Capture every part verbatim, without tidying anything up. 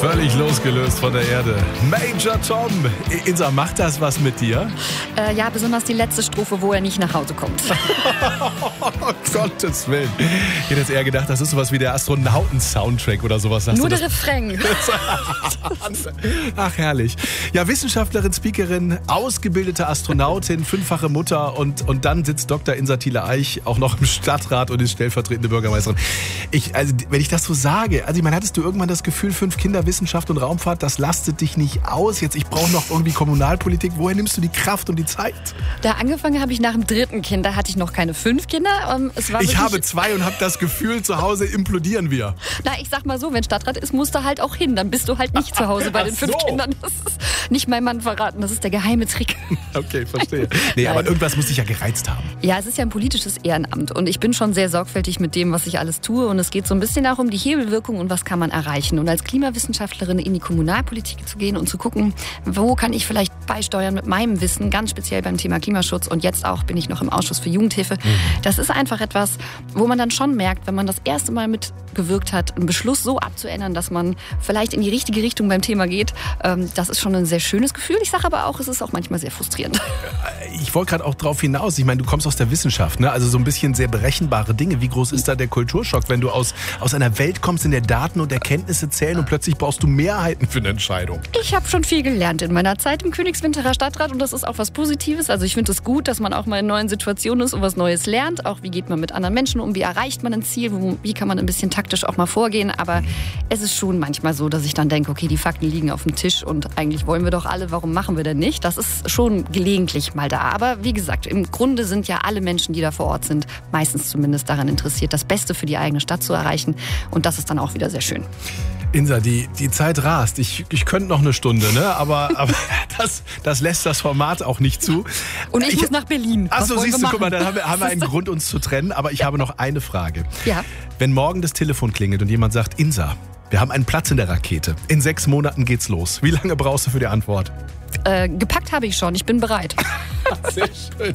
Völlig losgelöst von der Erde. Major Tom. Insa, macht das was mit dir? Äh, ja, besonders die letzte Strophe, wo er nicht nach Hause kommt. Oh, Gottes Willen. Ich hätte jetzt eher gedacht, das ist sowas wie der Astronauten-Soundtrack oder sowas. Hast Nur du der Refrain. Ach, herrlich. Ja, Wissenschaftlerin, Speakerin, ausgebildete Astronautin, fünffache Mutter und, und dann sitzt Doktor Insa Thiele-Eich auch noch im Stadtrat und ist stellvertretende Bürgermeisterin. Ich, also, wenn ich das so sage, also ich meine, hattest du irgendwann das Gefühl, fünf Kinder, Wissenschaft und Raumfahrt, das lastet dich nicht aus? Jetzt, ich brauche noch irgendwie Kommunalpolitik. Woher nimmst du die Kraft und die Zeit? Da angefangen habe ich nach dem dritten Kind, da hatte ich noch keine fünf Kinder. Es war ich wirklich... habe zwei und habe das Gefühl, zu Hause implodieren wir. Na, ich sag mal so, wenn Stadtrat ist, musst du halt auch hin. Dann bist du halt nicht zu Hause bei den fünf so. Kindern. Das ist nicht mein Mann verraten, das ist der geheime Trick. Okay, verstehe. Nee, aber irgendwas muss dich ja gereizt haben. Ja, es ist ja ein politisches Ehrenamt und ich bin schon sehr sorgfältig mit dem, was ich alles tue. Und es geht so ein bisschen auch um die Hebelwirkung und was kann man erreichen. Und als Klimawissenschaftlerin in die Kommunalpolitik zu gehen und zu gucken, wo kann ich vielleicht beisteuern mit meinem Wissen, ganz speziell beim Thema Klimaschutz. Und jetzt auch bin ich noch im Ausschuss für Jugendhilfe. Das ist einfach etwas, wo man dann schon merkt, wenn man das erste Mal mitgewirkt hat, einen Beschluss so abzuändern, dass man vielleicht in die richtige Richtung beim Thema geht. Das ist schon ein sehr schönes Gefühl. Ich sage aber auch, es ist auch manchmal sehr frustrierend. Ich wollte gerade auch drauf hinaus. Ich meine, du kommst aus der Wissenschaft, ne? Also so ein bisschen sehr berechenbare Dinge. Wie groß ist da der Kulturschock, wenn du aus, aus einer Welt kommst, in der Daten und Erkenntnisse zählen und plötzlich brauchst du Mehrheiten für eine Entscheidung? Ich habe schon viel gelernt in meiner Zeit im Königswinterer Stadtrat und das ist auch was Positives. Also ich finde es gut, dass man auch mal in neuen Situationen ist und was Neues lernt. Auch wie geht man mit anderen Menschen um, wie erreicht man ein Ziel, wie kann man ein bisschen taktisch auch mal vorgehen. Aber es ist schon manchmal so, dass ich dann denke, okay, die Fakten liegen auf dem Tisch und eigentlich wollen wir doch alle, warum machen wir denn nicht? Das ist schon gelegentlich mal da. Aber wie gesagt, im Grunde sind ja alle Menschen, die da vor Ort sind, meistens zumindest daran interessiert, das Beste für die eigene Stadt zu erreichen. Und das ist dann auch wieder sehr schön. Insa, die, die Zeit rast. Ich, ich könnte noch eine Stunde, ne? aber, aber das, das lässt das Format auch nicht zu. Und ich, ich muss nach Berlin. Achso, siehst du, guck mal, dann haben wir, haben wir einen Grund, uns zu trennen. Aber ich ja. habe noch eine Frage. Ja. Wenn morgen das Telefon klingelt und jemand sagt, Insa, wir haben einen Platz in der Rakete. In sechs Monaten geht's los. Wie lange brauchst du für die Antwort? Äh, gepackt habe ich schon, ich bin bereit. Sehr schön.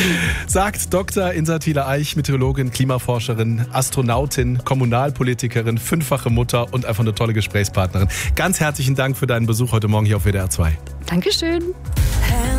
Sagt Doktor Insa Thiele-Eich, Meteorologin, Klimaforscherin, Astronautin, Kommunalpolitikerin, fünffache Mutter und einfach eine tolle Gesprächspartnerin. Ganz herzlichen Dank für deinen Besuch heute Morgen hier auf W D R zwei. Dankeschön.